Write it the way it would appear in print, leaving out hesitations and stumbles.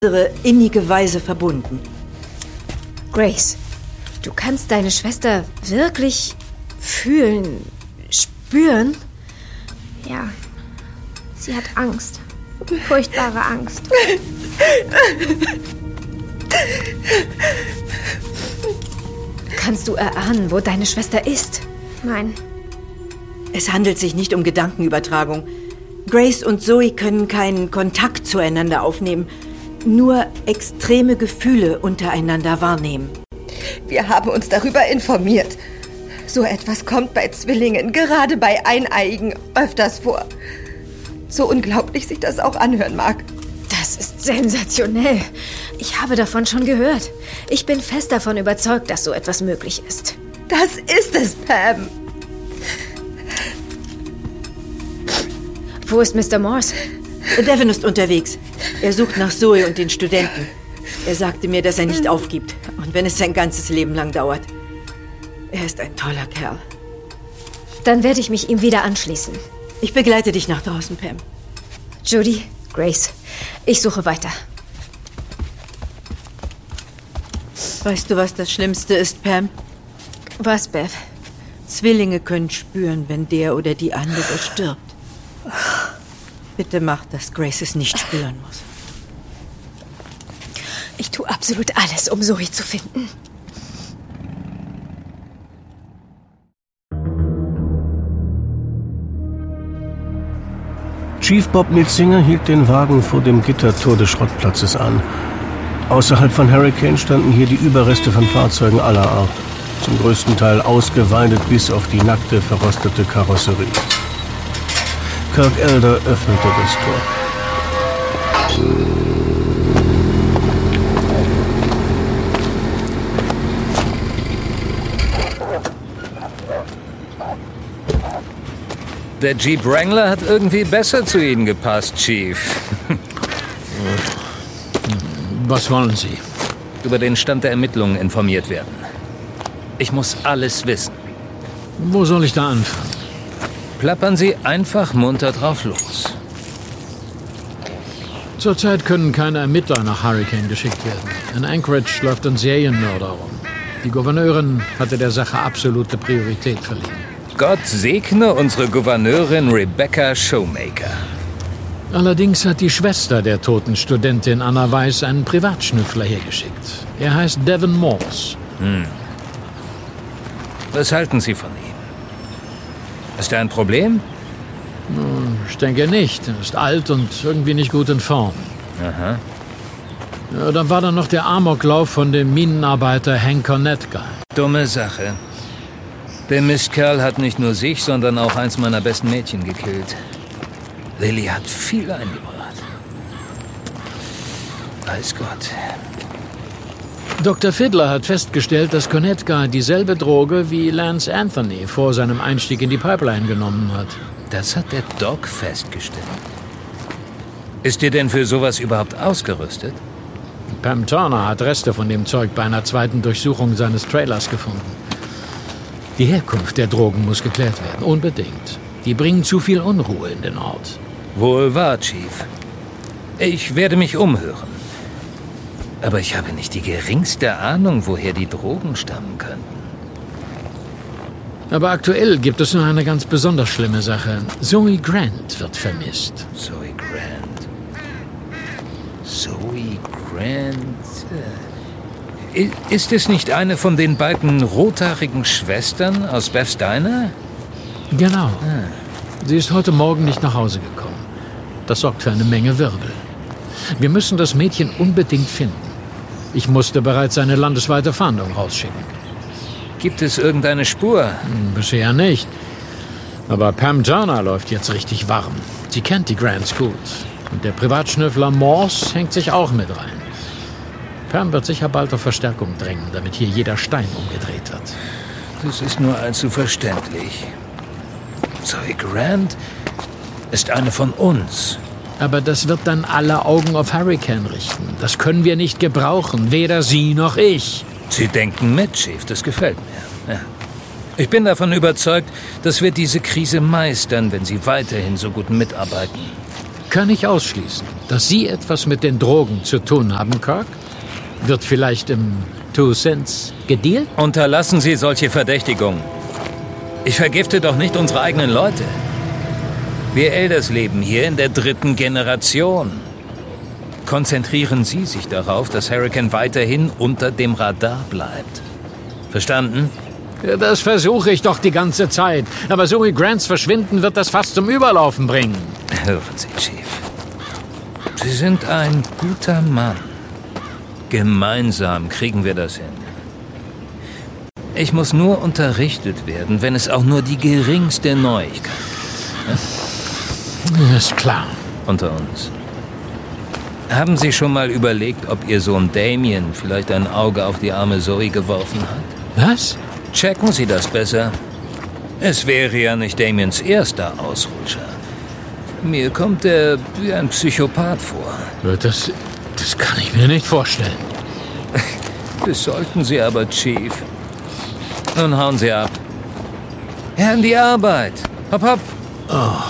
innige Weise verbunden. Grace, du kannst deine Schwester wirklich fühlen, spüren? Ja, sie hat Angst. Furchtbare Angst. Kannst du erahnen, wo deine Schwester ist? Nein. Es handelt sich nicht um Gedankenübertragung. Grace und Zoe können keinen Kontakt zueinander aufnehmen, nur extreme Gefühle untereinander wahrnehmen. Wir haben uns darüber informiert. So etwas kommt bei Zwillingen, gerade bei Eineiigen, öfters vor. So unglaublich sich das auch anhören mag. Das ist sensationell. Ich habe davon schon gehört. Ich bin fest davon überzeugt, dass so etwas möglich ist. Das ist es, Pam. Wo ist Mr. Morse? Devin ist unterwegs. Er sucht nach Zoe und den Studenten. Er sagte mir, dass er nicht aufgibt. Und wenn es sein ganzes Leben lang dauert. Er ist ein toller Kerl. Dann werde ich mich ihm wieder anschließen. Ich begleite dich nach draußen, Pam. Judy, Grace, ich suche weiter. Weißt du, was das Schlimmste ist, Pam? Was, Bev? Zwillinge können spüren, wenn der oder die andere stirbt. Bitte mach, dass Grace es nicht spüren muss. Ich tue absolut alles, um Zoe zu finden. Chief Bob Mitzinger hielt den Wagen vor dem Gittertor des Schrottplatzes an. Außerhalb von Hurricane standen hier die Überreste von Fahrzeugen aller Art. Zum größten Teil ausgeweidet bis auf die nackte, verrostete Karosserie. Kirk Elder öffnete das Tor. Der Jeep Wrangler hat irgendwie besser zu Ihnen gepasst, Chief. Was wollen Sie? Über den Stand der Ermittlungen informiert werden. Ich muss alles wissen. Wo soll ich da anfangen? Plappern Sie einfach munter drauf los. Zurzeit können keine Ermittler nach Hurricane geschickt werden. In Anchorage läuft ein Serienmörder rum. Die Gouverneurin hatte der Sache absolute Priorität verliehen. Gott segne unsere Gouverneurin Rebecca Showmaker. Allerdings hat die Schwester der toten Studentin Anna Weiss einen Privatschnüffler hergeschickt. Er heißt Devin Morse. Was halten Sie von ihm? Ist er ein Problem? Ich denke nicht. Er ist alt und irgendwie nicht gut in Form. Aha. Ja, dann war da noch der Amoklauf von dem Minenarbeiter Hank Konetka. Dumme Sache. Der Mistkerl hat nicht nur sich, sondern auch eins meiner besten Mädchen gekillt. Lily hat viel eingebracht. Weiß Gott. Dr. Fiddler hat festgestellt, dass Konetka dieselbe Droge wie Lance Anthony vor seinem Einstieg in die Pipeline genommen hat. Das hat der Doc festgestellt. Ist ihr denn für sowas überhaupt ausgerüstet? Pam Turner hat Reste von dem Zeug bei einer zweiten Durchsuchung seines Trailers gefunden. Die Herkunft der Drogen muss geklärt werden, unbedingt. Die bringen zu viel Unruhe in den Ort. Wohl wahr, Chief. Ich werde mich umhören. Aber ich habe nicht die geringste Ahnung, woher die Drogen stammen könnten. Aber aktuell gibt es nur eine ganz besonders schlimme Sache. Zoe Grant wird vermisst. Zoe Grant. Zoe Grant. Ist es nicht eine von den beiden rothaarigen Schwestern aus Beth's Diner? Genau. Sie ist heute Morgen nicht nach Hause gekommen. Das sorgt für eine Menge Wirbel. Wir müssen das Mädchen unbedingt finden. Ich musste bereits eine landesweite Fahndung rausschicken. Gibt es irgendeine Spur? Bisher nicht. Aber Pam Turner läuft jetzt richtig warm. Sie kennt die Grants gut. Und der Privatschnüffler Morse hängt sich auch mit rein. Pam wird sicher bald auf Verstärkung drängen, damit hier jeder Stein umgedreht wird. Das ist nur allzu verständlich. Zoe Grant ist eine von uns. Aber das wird dann alle Augen auf Hurricane richten. Das können wir nicht gebrauchen, weder Sie noch ich. Sie denken mit, Chief, das gefällt mir. Ja. Ich bin davon überzeugt, dass wir diese Krise meistern, wenn Sie weiterhin so gut mitarbeiten. Kann ich ausschließen, dass Sie etwas mit den Drogen zu tun haben, Kirk? Wird vielleicht im 2 Cents gedealt? Unterlassen Sie solche Verdächtigungen. Ich vergifte doch nicht unsere eigenen Leute. Wir Elders leben hier in der 3. Generation. Konzentrieren Sie sich darauf, dass Hurricane weiterhin unter dem Radar bleibt. Verstanden? Ja, das versuche ich doch die ganze Zeit. Aber Zoe Grants Verschwinden wird das fast zum Überlaufen bringen. Hören Sie, Chief. Sie sind ein guter Mann. Gemeinsam kriegen wir das hin. Ich muss nur unterrichtet werden, wenn es auch nur die geringste Neuigkeit gibt. Ja? Ist klar. Unter uns. Haben Sie schon mal überlegt, ob Ihr Sohn Damien vielleicht ein Auge auf die arme Zoe geworfen hat? Was? Checken Sie das besser. Es wäre ja nicht Damiens erster Ausrutscher. Mir kommt er wie ein Psychopath vor. Das kann ich mir nicht vorstellen. Das sollten Sie aber, Chief. Nun hauen Sie ab. An die Arbeit. Hopp, hopp. Oh.